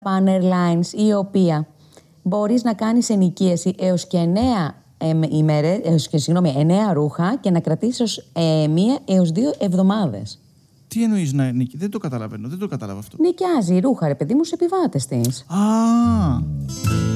Pan Airlines, η οποία μπορείς να κάνεις ενοικίαση έως και 9 ρούχα και να κρατήσεις 1 έως 2 εβδομάδες. Τι εννοείς να νοικιάζει? Δεν το καταλαβαίνω, δεν το κατάλαβα αυτό. Νοικιάζει ρούχα, ρε παιδί μου, στους επιβάτες της. Α!